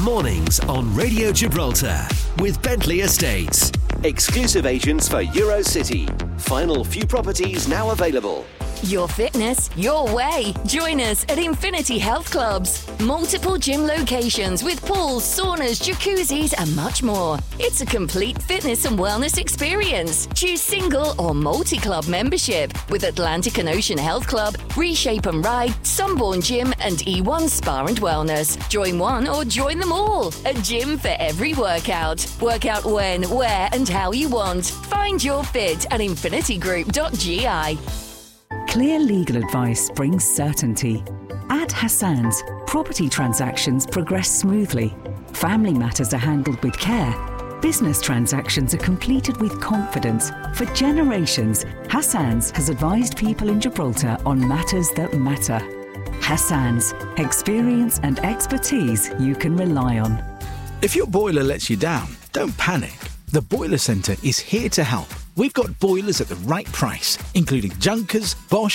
Mornings on Radio Gibraltar with Bentley Estates. Exclusive agents for Eurocity. Final few properties now available. Your fitness, your way. Join us at Infinity Health Clubs. Multiple gym locations with pools, saunas, jacuzzis and much more. It's a complete fitness and wellness experience. Choose single or multi-club membership with Atlantic and Ocean Health Club, Reshape and Ride, Sunborn Gym and E1 Spa and Wellness. Join one or join them all. A gym for every workout. Work out when, where and how you want. Find your fit at infinitygroup.gi. Clear legal advice brings certainty. At Hassan's, property transactions progress smoothly. Family matters are handled with care. Business transactions are completed with confidence. For generations, Hassan's has advised people in Gibraltar on matters that matter. Hassan's, experience and expertise you can rely on. If your boiler lets you down, don't panic. The Boiler Centre is here to help. We've got boilers at the right price, including Junkers, Bosch,